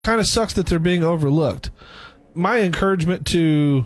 kind of sucks that they're being overlooked. My encouragement to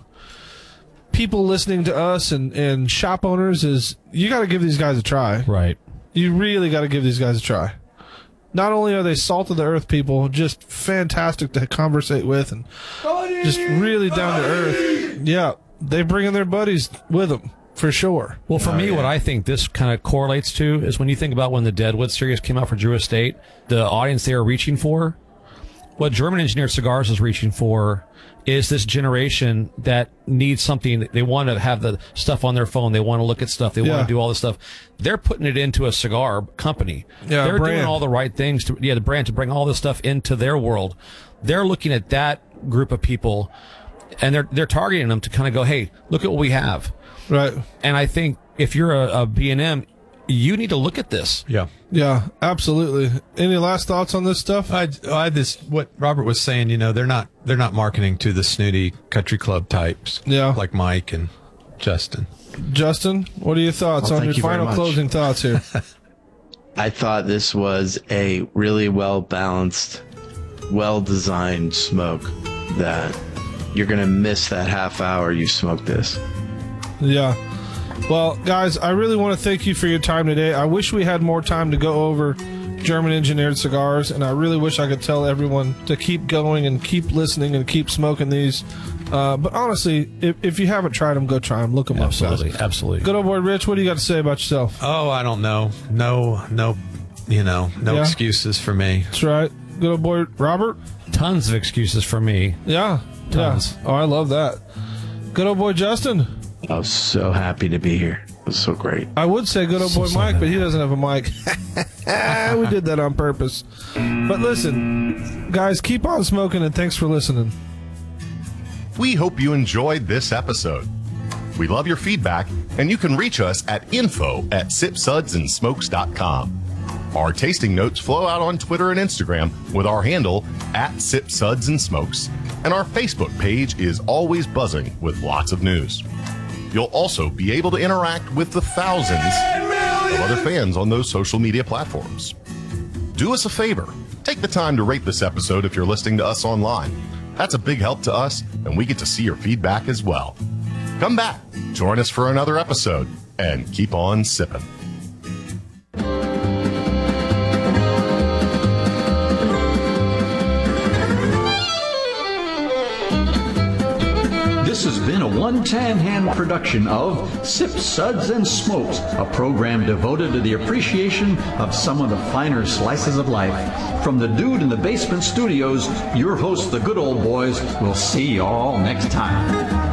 people listening to us and shop owners is you got to give these guys a try. Right. You really got to give these guys a try. Not only are they salt of the earth people, just fantastic to conversate with and just really down to earth. Yeah, they bring in their buddies with them for sure. Well, for me, what I think this kind of correlates to is when you think about when the Deadwood series came out for Drew Estate, the audience they were reaching for, what German Engineered Cigars is reaching for is this generation that needs something. They want to have the stuff on their phone. They want to look at stuff. They want to do all this stuff. They're putting it into a cigar company. Yeah, they're brand. doing all the right things to, the brand, to bring all this stuff into their world. They're looking at that group of people and they're targeting them to kind of go, hey, look at what we have. Right. And I think if you're a B&M, you need to look at this. Yeah. Yeah, absolutely. Any last thoughts on this stuff? What Robert was saying, they're not marketing to the snooty country club types. Yeah. Like Mike and Justin. Justin, what are your thoughts on your final closing thoughts here? I thought this was a really well-balanced, well-designed smoke that you're going to miss that half hour you smoked this. Yeah. Well, guys, I really want to thank you for your time today. I wish we had more time to go over German Engineered Cigars, and I really wish I could tell everyone to keep going and keep listening and keep smoking these. But honestly, if you haven't tried them, go try them. Look them up, guys. Absolutely. Good old boy Rich, what do you got to say about yourself? Oh, I don't know. No excuses for me. That's right. Good old boy Robert? Tons of excuses for me. Yeah. Tons. Yeah. Oh, I love that. Good old boy Justin? I was so happy to be here. It was so great. I would say good old boy Mike, but he doesn't have a mic. We did that on purpose. But listen, guys, keep on smoking, and thanks for listening. We hope you enjoyed this episode. We love your feedback, and you can reach us at info@sipsudsandsmokes.com. Our tasting notes flow out on Twitter and Instagram with our handle @sipsudsandsmokes, and our Facebook page is always buzzing with lots of news. You'll also be able to interact with the thousands of other fans on those social media platforms. Do us a favor. Take the time to rate this episode if you're listening to us online. That's a big help to us, and we get to see your feedback as well. Come back, join us for another episode, and keep on sipping. This has been a One Tan Hand production of Sip Suds and Smokes, a program devoted to the appreciation of some of the finer slices of life. From the Dude in the Basement Studios, your hosts, the Good Old Boys, will see you all next time.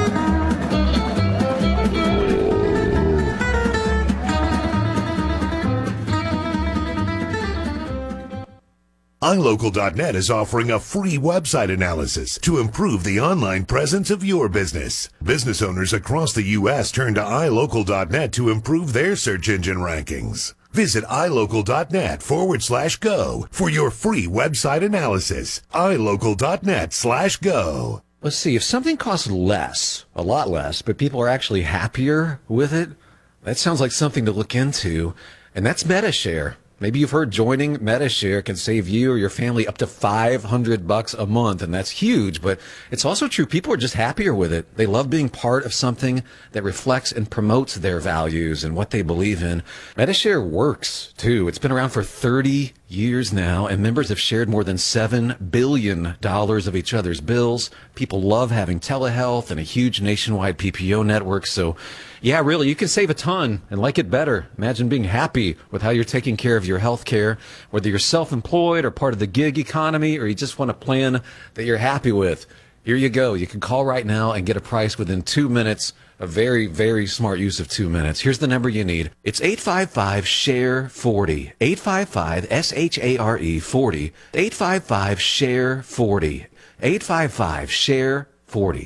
iLocal.net is offering a free website analysis to improve the online presence of your business. Business owners across the U.S. turn to iLocal.net to improve their search engine rankings. Visit iLocal.net/go for your free website analysis. iLocal.net/go. Let's see, if something costs less, a lot less, but people are actually happier with it, that sounds like something to look into, and that's MetaShare. Maybe you've heard joining MetaShare can save you or your family up to $500 a month, and that's huge, but it's also true. People are just happier with it. They love being part of something that reflects and promotes their values and what they believe in. MetaShare works, too. It's been around for 30 years now, and members have shared more than $7 billion of each other's bills. People love having telehealth and a huge nationwide PPO network, so yeah, really, you can save a ton and like it better. Imagine being happy with how you're taking care of your health care, whether you're self-employed or part of the gig economy, or you just want a plan that you're happy with. Here you go. You can call right now and get a price within 2 minutes. A very, very smart use of 2 minutes. Here's the number you need. It's 855-SHARE-40. 855-SHARE-40. 855-SHARE-40. 855-SHARE-40.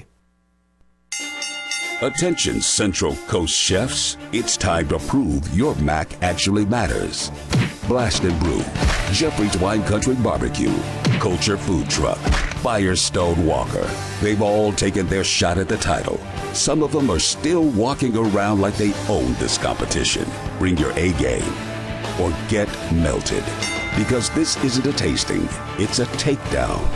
Attention Central Coast chefs, it's time to prove your mac actually matters. Blast and Brew, Jeffrey's Wine Country Barbecue, Culture Food Truck, Firestone Walker. They've all taken their shot at the title. Some of them are still walking around like they own this competition. Bring your A game or get melted. Because this isn't a tasting, it's a takedown.